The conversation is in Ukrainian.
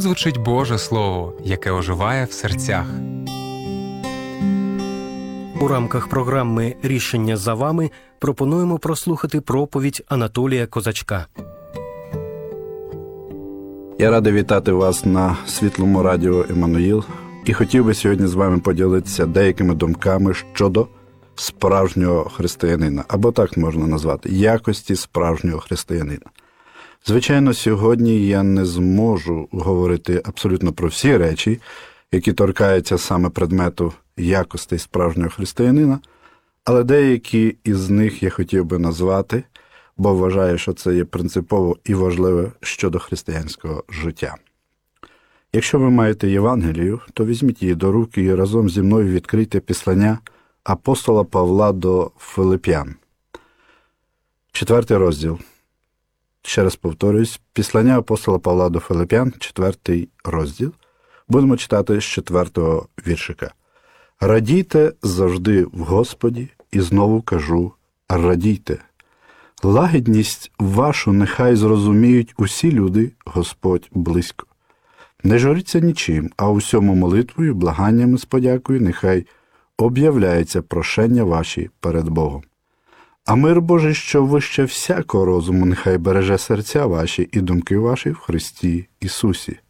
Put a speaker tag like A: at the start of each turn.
A: звучить Боже Слово, яке оживає в серцях.
B: У рамках програми «Рішення за вами» пропонуємо прослухати проповідь Анатолія Козачка.
C: Я радий вітати вас на Світлому радіо «Еммануїл» і хотів би сьогодні з вами поділитися деякими думками щодо справжнього християнина, або так можна назвати, якості справжнього християнина. Звичайно, сьогодні я не зможу говорити абсолютно про всі речі, які торкаються саме предмету якостей справжнього християнина, але деякі із них я хотів би назвати, бо вважаю, що це є принципово і важливе щодо християнського життя. Якщо ви маєте Євангелію, то візьміть її до рук і разом зі мною відкрийте післання апостола Павла до Филип'ян. 4 розділ. Ще раз повторюсь, післання апостола Павла до Филип'ян, 4 розділ. Будемо читати з 4-го віршика. «Радійте завжди в Господі, і знову кажу, радійте. Лагідність вашу нехай зрозуміють усі люди, Господь близько. Не журіться нічим, а усьому молитвою, благаннями з подякою нехай об'являється прошення ваші перед Богом. А мир Божий, що вище всякого розуму, нехай береже серця ваші і думки ваші в Христі Ісусі.